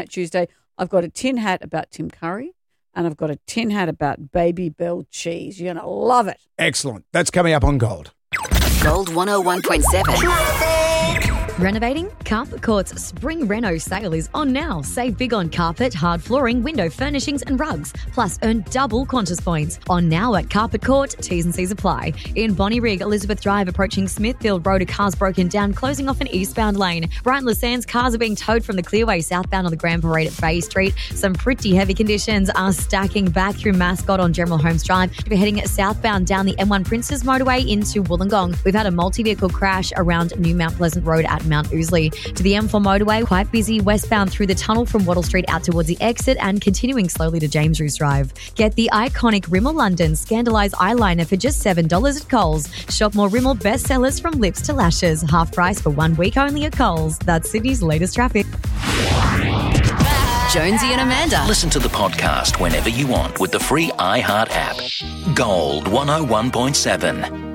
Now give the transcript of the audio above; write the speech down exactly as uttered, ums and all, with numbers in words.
Tuesday, I've got a tin hat about Tim Curry and I've got a tin hat about Baby Bell cheese. You're going to love it. Excellent. That's coming up on Gold. Gold one oh one point seven. Renovating? Carpet Court's Spring Reno sale is on now. Save big on carpet, hard flooring, window furnishings and rugs. Plus earn double Qantas points. On now at Carpet Court. T's and C's apply. In Bonnyrigg, Elizabeth Drive approaching Smithfield Road, a car's broken down, closing off an eastbound lane. Brighton Le Sands, cars are being towed from the Clearway southbound on the Grand Parade at Bay Street. Some pretty heavy conditions are stacking back through Mascot on General Holmes Drive. We're heading southbound down the M one Princes Motorway into Wollongong. We've had a multi-vehicle crash around New Mount Pleasant Road at Mount Ousley. To the M four motorway, quite busy westbound through the tunnel from Wattle Street out towards the exit and continuing slowly to James Roos Drive. Get the iconic Rimmel London Scandalise eyeliner for just seven dollars at Coles. Shop more Rimmel bestsellers from lips to lashes. Half price for one week only at Coles. That's Sydney's latest traffic. Jonesy and Amanda. Listen to the podcast whenever you want with the free iHeart app. Gold one oh one point seven.